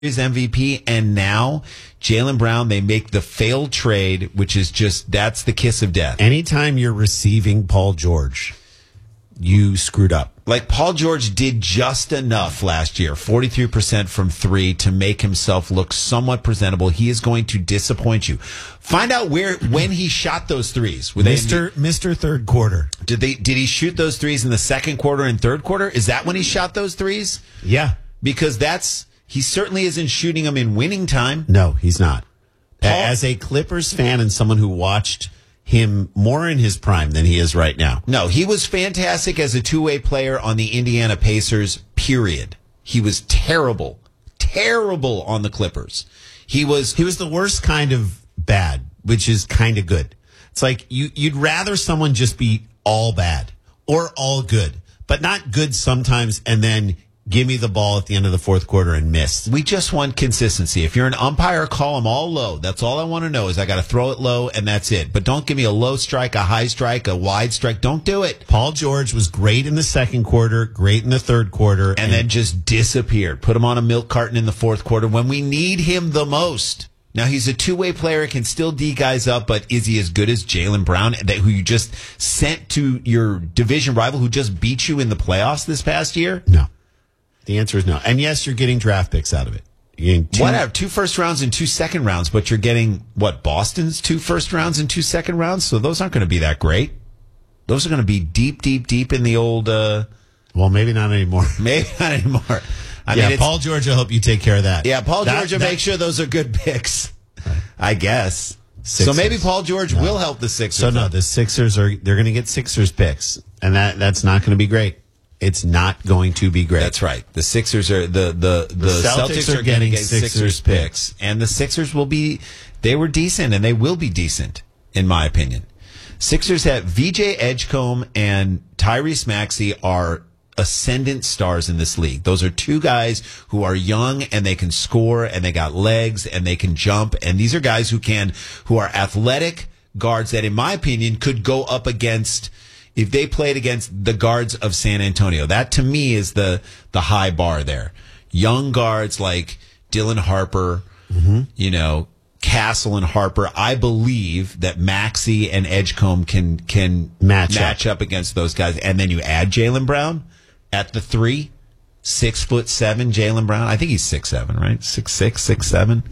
MVP, and now Jaylen Brown, they make the failed trade, which is that's the kiss of death. Anytime you're receiving Paul George, you screwed up. Like, Paul George did just enough last year, 43% from three, to make himself look somewhat presentable. He is going to disappoint you. Find out when he shot those threes. Mr. Third Quarter. Did he shoot those threes in the second quarter and third quarter? Is that when he shot those threes? Yeah. Because he certainly isn't shooting them in winning time. No, he's not. As a Clippers fan and someone who watched him more in his prime than he is right now. No, he was fantastic as a two-way player on the Indiana Pacers, period. He was terrible on the Clippers. He was the worst kind of bad, which is kind of good. It's like you'd rather someone just be all bad or all good, but not good sometimes and then give me the ball at the end of the fourth quarter and miss. We just want consistency. If you're an umpire, call them all low. That's all I want to know is I got to throw it low and that's it. But don't give me a low strike, a high strike, a wide strike. Don't do it. Plaul George was great in the second quarter, great in the third quarter. And then just disappeared. Put him on a milk carton in the fourth quarter when we need him the most. Now, he's a two-way player, can still D guys up, but is he as good as Jaylen Brown, who you just sent to your division rival who just beat you in the playoffs this past year? No. The answer is no. And yes, you're getting draft picks out of it. Whatever, 2 first rounds and 2 second rounds, but you're getting, Boston's 2 first rounds and 2 second rounds? So those aren't going to be that great. Those are going to be deep in the old... well, maybe not anymore. Maybe not anymore. I mean, Paul George will help you take care of that. Yeah, Paul George will make sure those are good picks, I guess. Sixers. So maybe Paul George will help the Sixers. So no, the Sixers they're going to get Sixers picks, and that's not going to be great. It's not going to be great. That's right. The Sixers are the Celtics are getting Sixers picks, and the Sixers they were decent, and they will be decent, in my opinion. Sixers have VJ Edgecombe and Tyrese Maxey are ascendant stars in this league. Those are 2 guys who are young and they can score and they got legs and they can jump, and these are guys who are athletic guards that, in my opinion, could go up against. If they played against the guards of San Antonio, that to me is the high bar there. Young guards like Dylan Harper, Castle and Harper. I believe that Maxey and Edgecombe can match up against those guys. And then you add Jaylen Brown at the 3, 6'7" Jaylen Brown. I think he's 6'7", right? 6'6", 6'7".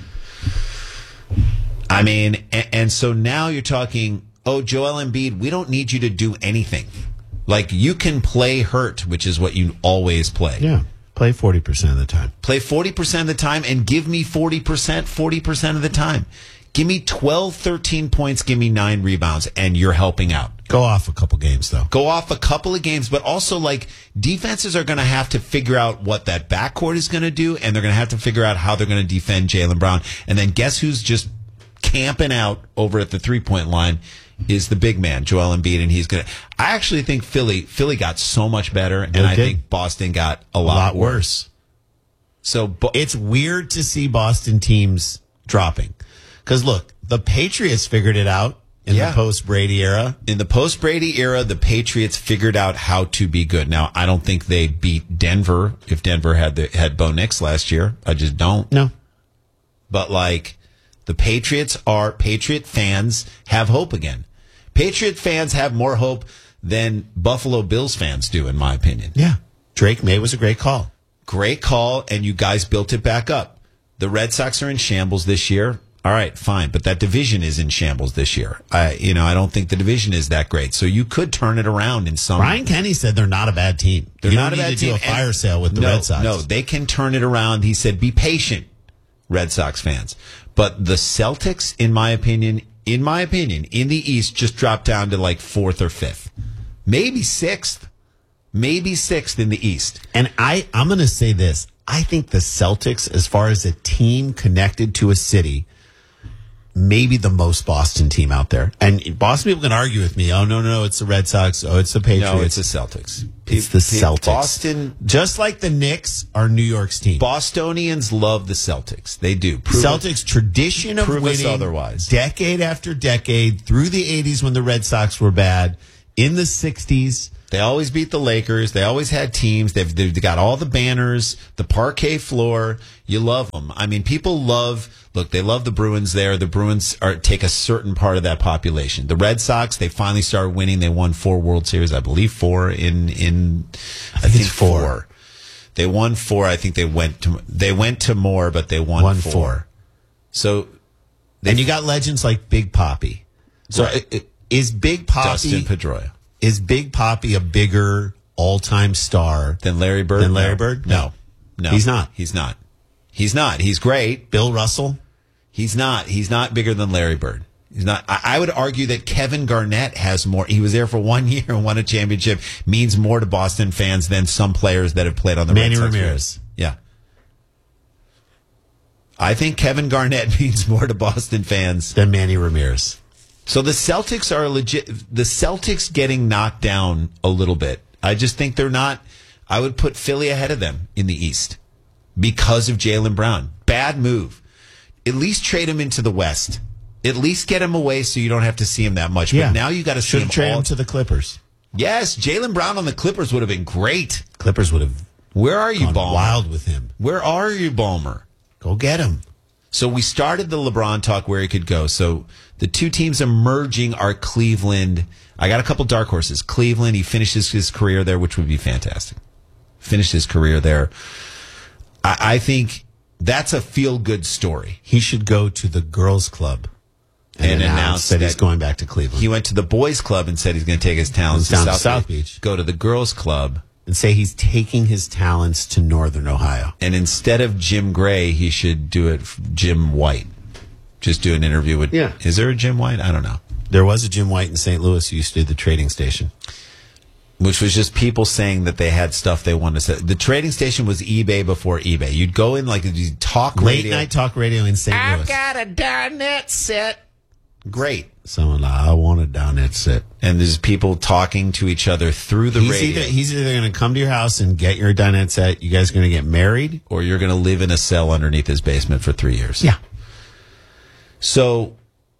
I mean, and so now you're talking, Joel Embiid, we don't need you to do anything. Like, you can play hurt, which is what you always play. Yeah, play 40% of the time. Play 40% of the time and give me 40% of the time. Give me 12, 13 points, give me 9 rebounds, and you're helping out. Go off a couple games, though. Go off a couple of games, but also, defenses are going to have to figure out what that backcourt is going to do, and they're going to have to figure out how they're going to defend Jaylen Brown. And then guess who's just camping out over at the three-point line is the big man, Joel Embiid, and he's going to... I actually think Philly got so much better, and I think Boston got a lot worse. So it's weird to see Boston teams dropping. Because, look, the Patriots figured it out in the post-Brady era. In the post-Brady era, the Patriots figured out how to be good. Now, I don't think they beat Denver if Denver had Bo Nix last year. I just don't. No. But, the Patriot fans have hope again. Patriot fans have more hope than Buffalo Bills fans do, in my opinion. Yeah. Drake May was a great call. Great call, and you guys built it back up. The Red Sox are in shambles this year. All right, fine, but that division is in shambles this year. I don't think the division is that great. So you could turn it around in some. Brian Kenny said they're not a bad team. They're not a bad team. Do a fire sale with the Red Sox. No, they can turn it around. He said, "Be patient, Red Sox fans." But the Celtics, in my opinion, in the East, just dropped down to 4th or 5th, maybe 6th in the East. And I'm going to say this: I think the Celtics, as far as a team connected to a city, maybe the most Boston team out there. And Boston people can argue with me. Oh, no, it's the Red Sox. Oh, it's the Patriots. No, it's the Celtics. It's the Celtics. Boston. Just like the Knicks are New York's team. Bostonians love the Celtics. They do. Celtics tradition of winning otherwise. Decade after decade, through the 80s when the Red Sox were bad, in the 60s They always beat the Lakers. They always had teams. They've got all the banners, the parquet floor. You love them. I mean, people they love the Bruins there. The Bruins take a certain part of that population. The Red Sox, they finally started winning. They won 4 World Series, I believe 4 I think 4. They won 4. I think they went to more, but they won 4. So, and you got legends like Big Papi. So is Big Papi Dustin Pedroia? Is Big Papi a bigger all-time star than Larry Bird? No. He's not. He's great. Bill Russell? He's not bigger than Larry Bird. He's not. I would argue that Kevin Garnett has more. He was there for 1 year and won a championship. Means more to Boston fans than some players that have played on the Manny Red Sox. Ramirez. Yeah. I think Kevin Garnett means more to Boston fans than Manny Ramirez. So the Celtics are legit. The Celtics getting knocked down a little bit. I just think they're not. I would put Philly ahead of them in the East because of Jaylen Brown. Bad move. At least trade him into the West. At least get him away so you don't have to see him that much. Yeah. But now you got to see him. Trade him to the Clippers. Yes, Jaylen Brown on the Clippers would have been great. Clippers would have. Where are you, Ballmer? Wild with him. Where are you, Ballmer? Go get him. So we started the LeBron talk where he could go. So the two teams emerging are Cleveland. I got a couple dark horses. Cleveland, he finishes his career there, which would be fantastic. Finished his career there. I think that's a feel-good story. He should go to the girls' club and announce that he's going back to Cleveland. He went to the boys' club and said he's going to take his talents to South Beach. Go to the girls' club. And say he's taking his talents to Northern Ohio. And instead of Jim Gray, he should do it Jim White. Just do an interview with... Yeah. Is there a Jim White? I don't know. There was a Jim White in St. Louis who used to do the trading station. Which was just people saying that they had stuff they wanted to say. The trading station was eBay before eBay. You'd go in like you'd talk radio. Late night talk radio in St. Louis. I've got a Dinette set. Great. Someone like, I want a Dinette set. And there's people talking to each other through the radio. He's either going to come to your house and get your Dinette set, you guys are going to get married, or you're going to live in a cell underneath his basement for 3 years. Yeah. So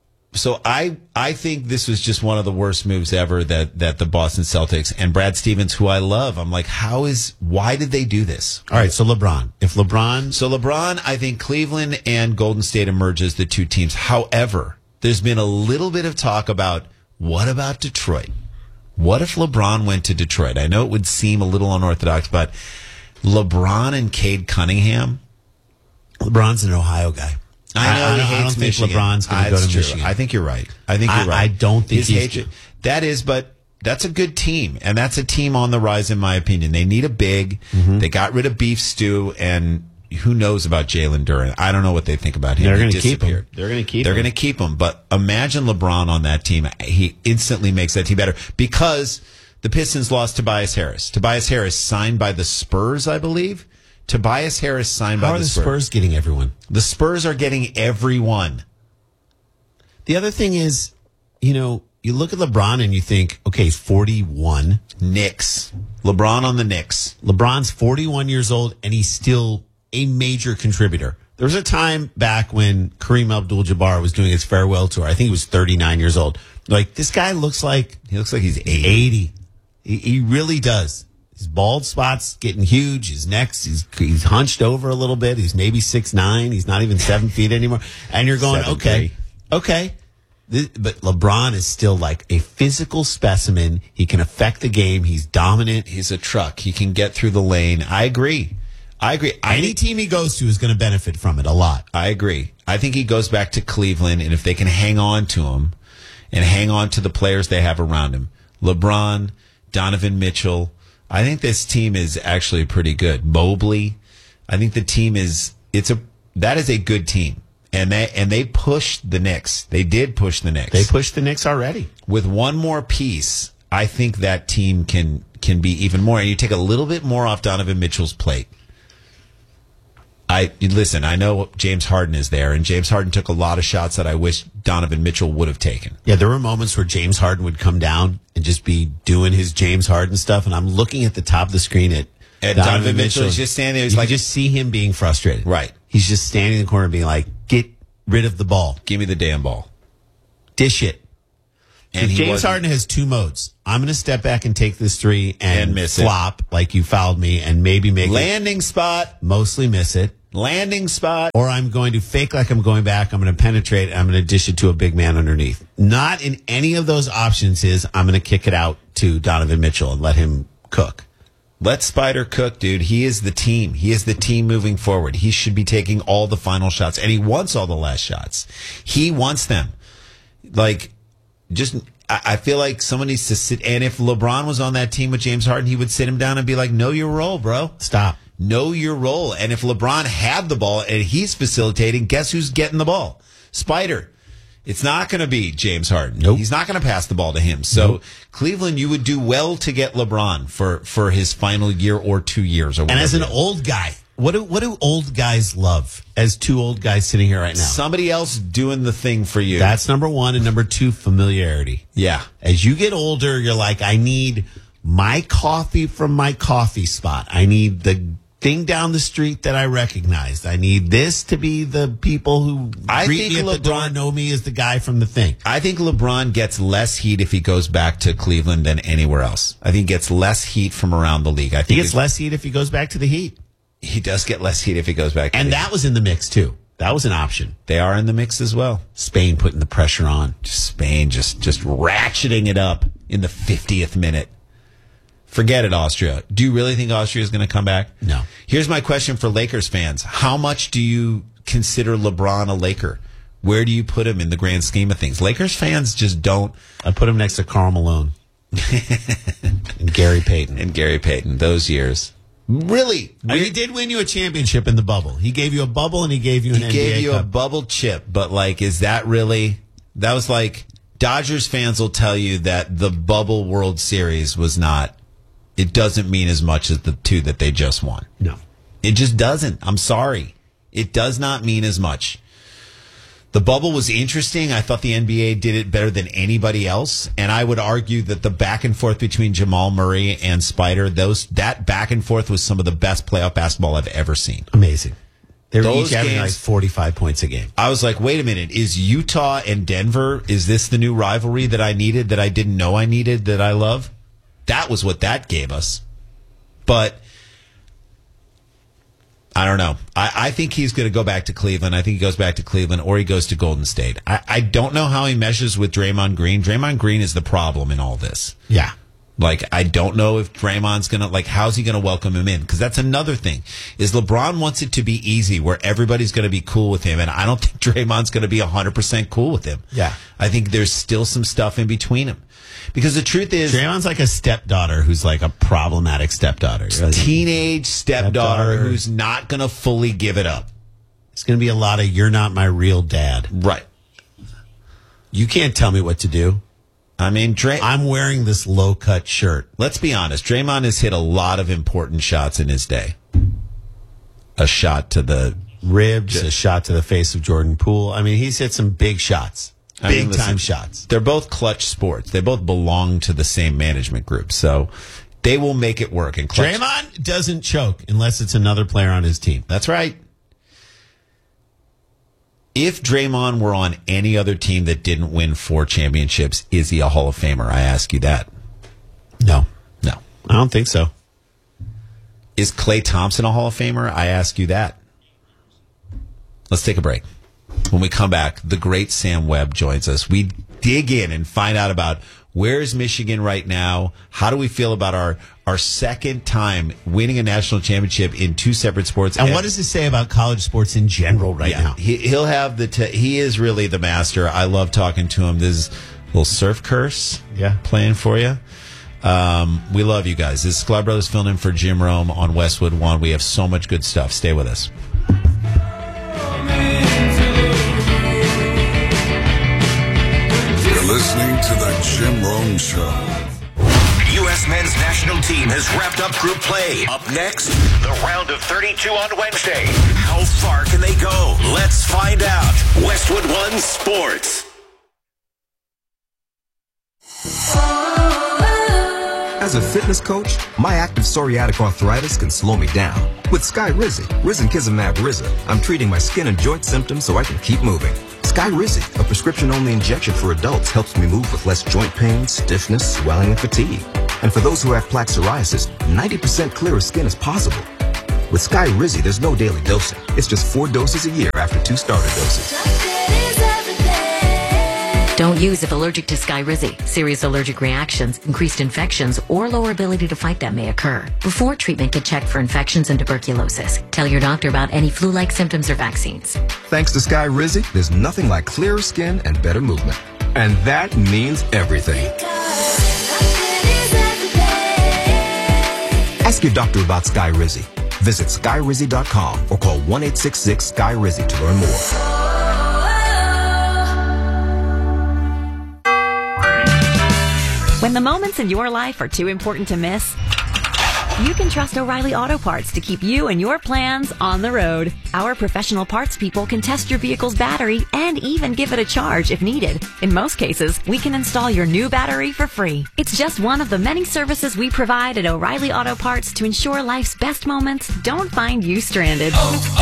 I think this was just one of the worst moves ever that the Boston Celtics and Brad Stevens, who I love, I'm like, why did they do this? All right, so LeBron. LeBron, I think Cleveland and Golden State emerge as the two teams. However, there's been a little bit of talk about, what about Detroit? What if LeBron went to Detroit? I know it would seem a little unorthodox, but LeBron and Cade Cunningham. LeBron's an Ohio guy. I know he hates I don't Michigan. think LeBron's going to go to Michigan. I think you're right. I don't think he's... But that's a good team, and that's a team on the rise, in my opinion. They need a big. Mm-hmm. They got rid of Beef Stew, and who knows about Jalen Duren? I don't know what they think about him. They're going to keep him. They're going to keep him. But imagine LeBron on that team. He instantly makes that team better because the Pistons lost Tobias Harris. Tobias Harris signed by the Spurs, I believe. Tobias Harris signed by the Spurs. How are the Spurs getting everyone? The Spurs are getting everyone. The other thing is, you look at LeBron and you think, okay, he's 41. Knicks. LeBron on the Knicks. LeBron's 41 years old, and he's still a major contributor. There was a time back when Kareem Abdul-Jabbar was doing his farewell tour. I think he was 39 years old. Like, this guy looks like he's 80. He really does. His bald spot's getting huge. His neck's, he's hunched over a little bit. He's maybe 6'9". He's not even 7 feet anymore. And you're going, okay. But LeBron is still like a physical specimen. He can affect the game. He's dominant. He's a truck. He can get through the lane. I agree. Any team he goes to is going to benefit from it a lot. I agree. I think he goes back to Cleveland, and if they can hang on to him and hang on to the players they have around him, LeBron, Donovan Mitchell, I think this team is actually pretty good. Mobley, I think the team that is a good team. And they pushed the Knicks. They did push the Knicks. They pushed the Knicks already. With one more piece, I think that team can be even more. And you take a little bit more off Donovan Mitchell's plate. Listen, I know James Harden is there, and James Harden took a lot of shots that I wish Donovan Mitchell would have taken. Yeah, there were moments where James Harden would come down and just be doing his James Harden stuff, and I'm looking at the top of the screen at Donovan Mitchell. He's just standing there. You just see him being frustrated. Right. He's just standing in the corner being like, get rid of the ball. Give me the damn ball. Dish it. And James Harden has two modes. I'm going to step back and take this three and miss flop like you fouled me and maybe make landing spot. Mostly miss it. Landing spot. Or I'm going to fake like I'm going back. I'm going to penetrate. And I'm going to dish it to a big man underneath. Not in any of those options is I'm going to kick it out to Donovan Mitchell and let him cook. Let Spider cook, dude. He is the team. He is the team moving forward. He should be taking all the final shots. And he wants all the last shots. He wants them. I feel like someone needs to sit. And if LeBron was on that team with James Harden, he would sit him down and be like, know your role, bro. Stop. Know your role. And if LeBron had the ball and he's facilitating, guess who's getting the ball? Spider. It's not going to be James Harden. Nope. He's not going to pass the ball to him. So, Cleveland, you would do well to get LeBron for his final year or 2 years. Or and as an old guy, what do old guys love? As two old guys sitting here right now, somebody else doing the thing for you. That's number one, and number two, familiarity. Yeah. As you get older, you're like, I need my coffee from my coffee spot. I need the thing down the street that I recognized. I need this to be the people who greet me at the door know me as the guy from the thing. I think LeBron gets less heat if he goes back to Cleveland than anywhere else. I think he gets less heat from around the league. I think he gets less heat if he goes back to the Heat. He does get less heat if he goes back to the Heat. And that was in the mix, too. That was an option. They are in the mix as well. Spain putting the pressure on. Spain just ratcheting it up in the 50th minute. Forget it, Austria. Do you really think Austria is going to come back? No. Here's my question for Lakers fans. How much do you consider LeBron a Laker? Where do you put him in the grand scheme of things? Lakers fans just don't. I put him next to Karl Malone. And Gary Payton. Those years. Really? He did win you a championship in the bubble. He gave you a bubble and he gave you an NBA Cup. He gave you a bubble chip, but is that really? That was Dodgers fans will tell you that the bubble World Series was not. It doesn't mean as much as the two that they just won. No. It just doesn't. I'm sorry. It does not mean as much. The bubble was interesting. I thought the NBA did it better than anybody else. And I would argue that the back and forth between Jamal Murray and Spider, that back and forth was some of the best playoff basketball I've ever seen. Amazing. They were each averaging 45 points a game. I was like, wait a minute. Is Utah and Denver, is this the new rivalry that I needed, that I didn't know I needed, that I love? That was what that gave us. But I don't know. I think he's going to go back to Cleveland. I think he goes back to Cleveland or he goes to Golden State. I don't know how he meshes with Draymond Green. Draymond Green is the problem in all this. Yeah. I don't know if Draymond's going to, how's he going to welcome him in? Because that's another thing, is LeBron wants it to be easy where everybody's going to be cool with him. And I don't think Draymond's going to be 100% cool with him. Yeah. I think there's still some stuff in between them. Because the truth is, Draymond's like a stepdaughter who's a problematic stepdaughter. Teenage stepdaughter who's not going to fully give it up. It's going to be a lot of, you're not my real dad. Right. You can't tell me what to do. I mean, I'm wearing this low-cut shirt. Let's be honest. Draymond has hit a lot of important shots in his day. A shot to the ribs, a shot to the face of Jordan Poole. I mean, he's hit some big shots. Big-time shots. They're both clutch sports. They both belong to the same management group. So they will make it work. And Draymond doesn't choke unless it's another player on his team. That's right. If Draymond were on any other team that didn't win 4 championships, is he a Hall of Famer? I ask you that. No. No. I don't think so. Is Klay Thompson a Hall of Famer? I ask you that. Let's take a break. When we come back, the great Sam Webb joins us. We dig in and find out about where is Michigan right now? How do we feel about our second time winning a national championship in 2 separate sports? And what does it say about college sports in general now? He'll have he is really the master. I love talking to him. This is a little surf curse playing for you. We love you guys. This is Sklar Brothers filling in for Jim Rome on Westwood One. We have so much good stuff. Stay with us. Listening to the Jim Rome Show. U.S. men's national team has wrapped up group play. Up next, the round of 32 on Wednesday. How far can they go? Let's find out. Westwood One Sports. As a fitness coach, my active psoriatic arthritis can slow me down. With Skyrizi, risankizumab Riza, I'm treating my skin and joint symptoms so I can keep moving. Skyrizi, a prescription-only injection for adults, helps me move with less joint pain, stiffness, swelling, and fatigue. And for those who have plaque psoriasis, 90% clearer skin is possible. With Skyrizi, there's no daily dosing. It's just 4 doses a year after 2 starter doses. Don't use if allergic to Skyrizi. Serious allergic reactions, increased infections, or lower ability to fight them may occur. Before treatment, get checked for infections and tuberculosis. Tell your doctor about any flu-like symptoms or vaccines. Thanks to Skyrizi, there's nothing like clearer skin and better movement. And that means everything. Ask your doctor about Skyrizi. Visit Skyrizi.com or call 1-866-SKY-RIZI to learn more. When the moments in your life are too important to miss, you can trust O'Reilly Auto Parts to keep you and your plans on the road. Our professional parts people can test your vehicle's battery and even give it a charge if needed. In most cases, we can install your new battery for free. It's just one of the many services we provide at O'Reilly Auto Parts to ensure life's best moments don't find you stranded.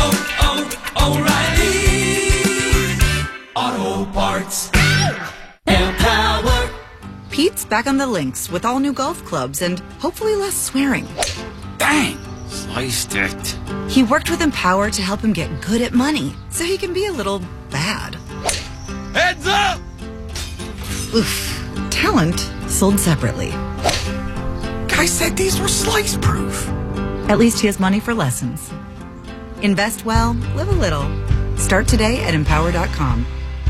O'Reilly Auto Parts. Empower. Pete's back on the links with all new golf clubs and hopefully less swearing. Dang, sliced it. He worked with Empower to help him get good at money, so he can be a little bad. Heads up! Oof. Talent sold separately. Guy said these were slice proof. At least he has money for lessons. Invest well, live a little. Start today at Empower.com.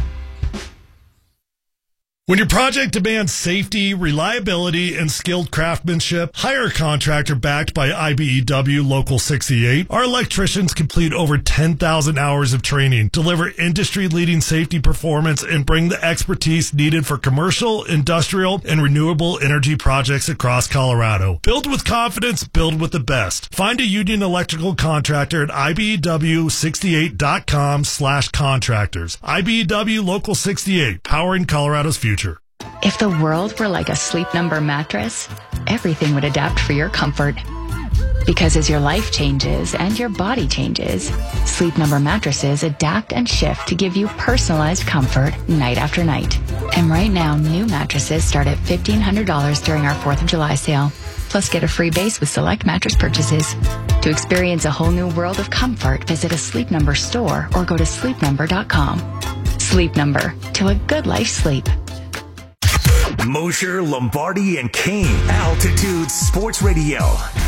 When your project demands safety, reliability, and skilled craftsmanship, hire a contractor backed by IBEW Local 68. Our electricians complete over 10,000 hours of training, deliver industry-leading safety performance, and bring the expertise needed for commercial, industrial, and renewable energy projects across Colorado. Build with confidence, build with the best. Find a union electrical contractor at IBEW68.com/contractors. IBEW Local 68, powering Colorado's future. If the world were like a Sleep Number mattress, everything would adapt for your comfort. Because as your life changes and your body changes, Sleep Number mattresses adapt and shift to give you personalized comfort night after night. And right now, new mattresses start at $1,500 during our 4th of July sale. Plus, get a free base with select mattress purchases. To experience a whole new world of comfort, visit a Sleep Number store or go to sleepnumber.com. Sleep Number, to a good life sleep. Mosher, Lombardi, and Kane. Altitude Sports Radio.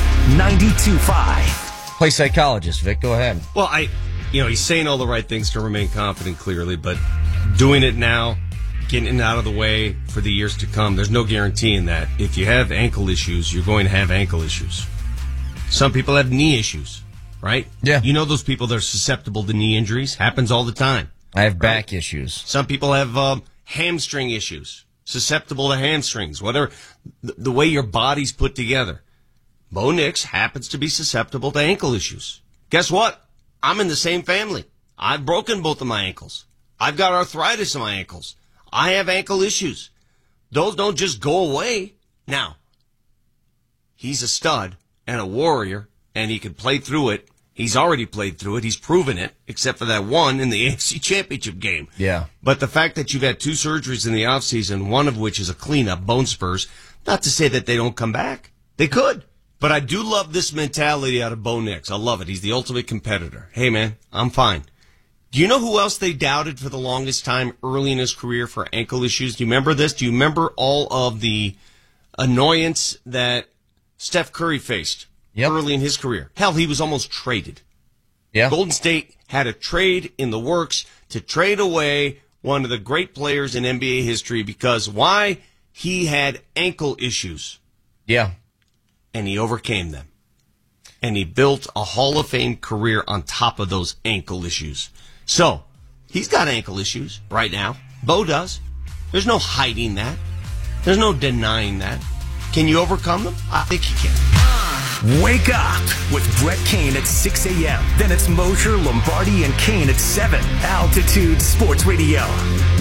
92.5. Play psychologist, Vic. Go ahead. Well, he's saying all the right things to remain confident, clearly, but doing it now, getting it out of the way for the years to come, there's no guarantee in that. If you have ankle issues, you're going to have ankle issues. Some people have knee issues, right? Yeah. You know those people that are susceptible to knee injuries? Happens all the time. I have back issues. Some people have hamstring issues. Susceptible to hamstrings, whatever, the way your body's put together. Bo Nix happens to be susceptible to ankle issues. Guess what? I'm in the same family. I've broken both of my ankles. I've got arthritis in my ankles. I have ankle issues. Those don't just go away. Now, he's a stud and a warrior, and he can play through it. He's already played through it. He's proven it, except for that one in the AFC Championship game. Yeah. But the fact that you've had 2 surgeries in the offseason, one of which is a cleanup, bone spurs, not to say that they don't come back. They could. But I do love this mentality out of Bo Nix. I love it. He's the ultimate competitor. Hey, man, I'm fine. Do you know who else they doubted for the longest time early in his career for ankle issues? Do you remember this? Do you remember all of the annoyance that Steph Curry faced? Yep. Early in his career. Hell, he was almost traded. Yeah. Golden State had a trade in the works to trade away one of the great players in NBA history because why? He had ankle issues. Yeah. And he overcame them. And he built a Hall of Fame career on top of those ankle issues. So, he's got ankle issues right now. Bo does. There's no hiding that. There's no denying that. Can you overcome them? I think you can. Wake up with Brett Kane at 6 a.m. Then it's Mosher, Lombardi, and Kane at 7. Altitude Sports Radio.